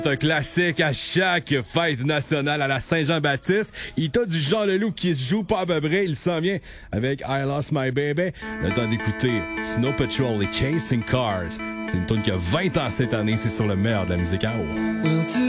Un classique à chaque fête nationale à la Saint-Jean-Baptiste. Il t'a du Jean Leloup qui se joue pas à peu près. Il s'en vient avec I Lost My Baby. Le temps d'écouter Snow Patrol et Chasing Cars. C'est une tune qui a 20 ans cette année. C'est sur le meilleur de la musique à eau.